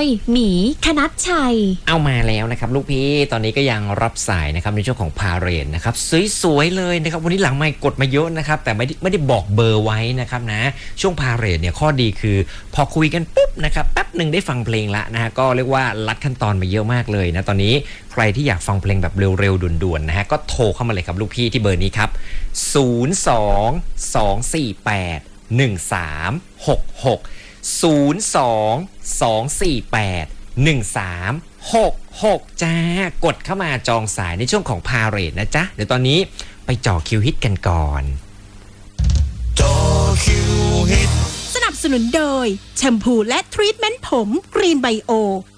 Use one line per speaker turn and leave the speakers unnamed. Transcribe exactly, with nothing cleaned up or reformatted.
ยหมีคณัชชัย
เอามาแล้วนะครับลูกพี่ตอนนี้ก็ยังรับสายนะครับในช่วงของพาเรดนะครับสวยๆเลยนะครับวันนี้หลังไมค์กดมาเยอะนะครับแต่ไม่ได้ไม่ได้บอกเบอร์ไว้นะครับนะช่วงพาเรดเนี่ยข้อดีคือพอคุยกันปุ๊บนะครับแป๊บหนึ่งได้ฟังเพลงละนะฮะก็เรียกว่าลัดขั้นตอนมาเยอะมากเลยนะตอนนี้ใครที่อยากฟังเพลงแบบเร็วๆด่วนๆนะฮะก็โทรเข้ามาเลยครับลูกพี่ที่เบอร์นี้ครับศูนย์ สอง สอง สี่ แปด หนึ่ง สาม หก หก ศูนย์ สอง สอง สี่ แปด หนึ่ง สาม หก หกจ้ากดเข้ามาจองสายในช่วงของพาเรดนะจ๊ะเดี๋ยวตอนนี้ไปจ่อคิวฮิตกันก่อน
จ่อคิวฮิต
สนับสนุนโดยแชมพูและทรีทเมนต์ผมกรีนไบโอ